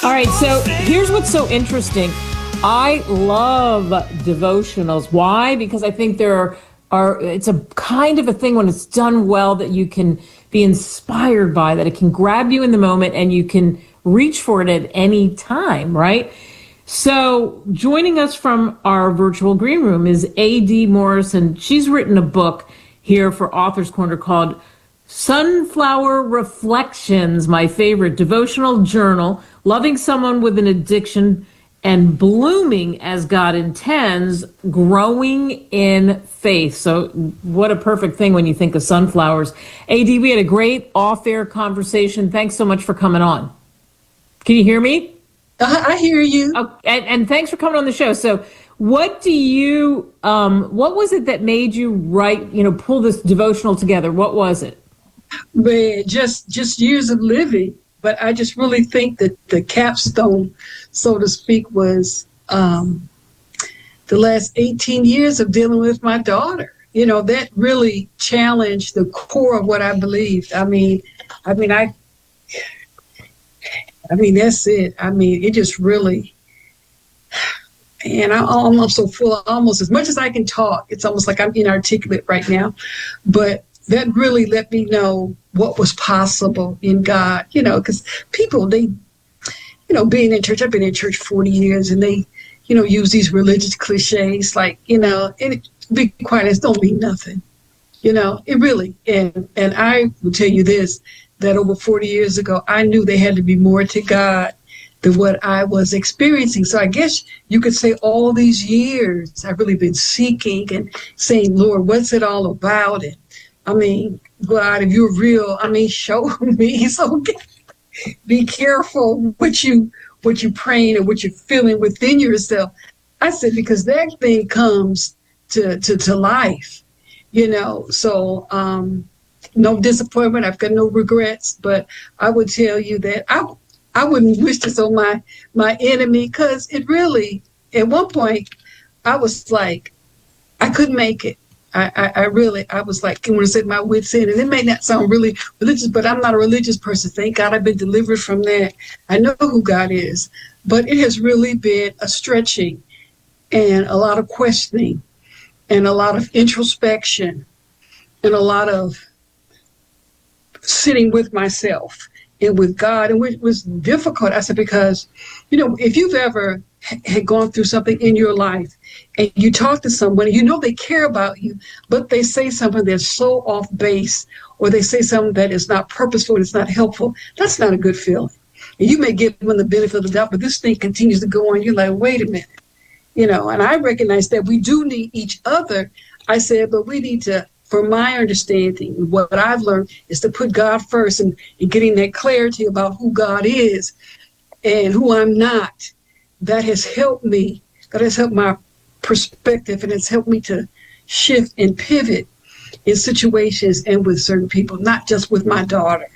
All right, so here's what's so interesting. I love devotionals. Why? Because I think it's a kind of a thing when it's done well that you can be inspired by, that it can grab you in the moment and you can reach for it at any time, right? So joining us from our virtual green room is A.D. Morrison. She's written a book here for Author's Corner called Sunflower Reflections, my favorite devotional journal, loving someone with an addiction and blooming as God intends, growing in faith. So what a perfect thing when you think of sunflowers. AD, we had a great off-air conversation. Thanks so much for coming on. Can you hear me? I hear you. And thanks for coming on the show. So what was it that made you write, pull this devotional together? What was it? Man, just years of living. But I just really think that the capstone, so to speak, was the last 18 years of dealing with my daughter. That really challenged the core of what I believed. I mean, that's it. I mean, it just really, and I'm so full, almost as much as I can talk. It's almost like I'm inarticulate right now, but that really let me know what was possible in God, because people, they, being in church, I've been in church 40 years and they, use these religious cliches like, and be quiet, don't mean nothing, it really, and I will tell you this, that over 40 years ago, I knew there had to be more to God than what I was experiencing. So I guess you could say all these years, I've really been seeking and saying, Lord, what's it all about? And I mean, God, if you're real, show me. So be careful what you praying and what you're feeling within yourself. I said, because that thing comes to life, So no disappointment. I've got no regrets. But I would tell you that I wouldn't wish this on my enemy, because it really, at one point, I was like, I couldn't make it. I was like, when I said my wits end, and it may not sound really religious, but I'm not a religious person. Thank God I've been delivered from that. I know who God is, but it has really been a stretching and a lot of questioning and a lot of introspection and a lot of sitting with myself and with God, and it was difficult. I said, because, if you've ever had gone through something in your life and you talk to someone, they care about you, but they say something that's so off base, or they say something that is not purposeful, it's not helpful, that's not a good feeling. And you may give them the benefit of the doubt, but this thing continues to go on. You're like, wait a minute, and I recognize that we do need each other. I said, but we need to, from my understanding, what I've learned is to put God first and getting that clarity about who God is and who I'm not. That has helped me. That has helped my perspective, and it's helped me to shift and pivot in situations and with certain people, not just with my daughter.